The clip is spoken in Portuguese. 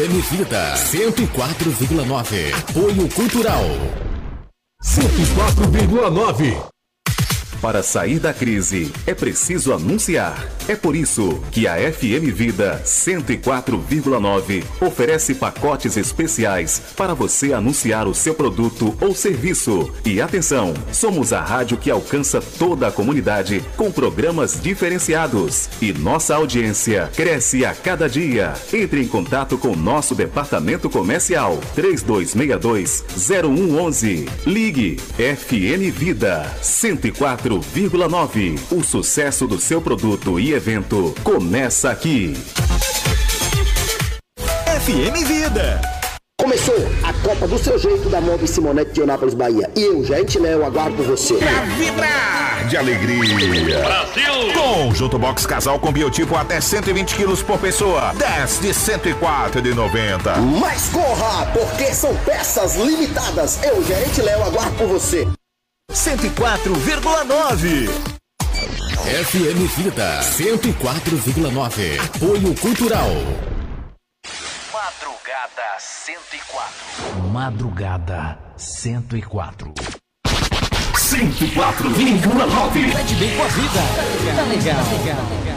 FM Vida 104,9. Apoio Cultural 104,9. Para sair da crise, é preciso anunciar. É por isso que a FM Vida 104,9 oferece pacotes especiais para você anunciar o seu produto ou serviço. E atenção, somos a rádio que alcança toda a comunidade com programas diferenciados. E nossa audiência cresce a cada dia. Entre em contato com nosso departamento comercial 3262-0111. Ligue FM Vida 104,9. O sucesso do seu produto e evento começa aqui. FM Vida. Começou a Copa do Seu Jeito da Moda e Simonete de Eunápolis, Bahia. E eu, Gente Léo, aguardo você. Pra vibrar de alegria. Brasil! Conjunto Box Casal com biotipo até 120 quilos por pessoa. 10 de 104,90. Mas corra, porque são peças limitadas. Eu, Gente Léo, aguardo por você. 104,9. FM Vida 104,9. Apoio Cultural. Madrugada 104. Madrugada 104. 104,9. Vai de bem com a vida. Tá legal.